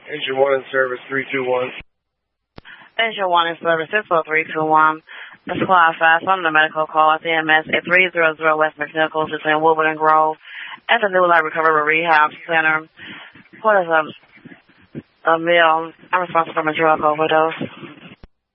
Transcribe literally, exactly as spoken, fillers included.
Engine one in service, three two one. Engine one in service, six oh three two one. This is Fly Fast on the medical call at the M S at three hundred West McNichols between Woodward and Grove at the New Life Recovery Rehab Center. What is a, a meal? I'm responsible for a drug overdose.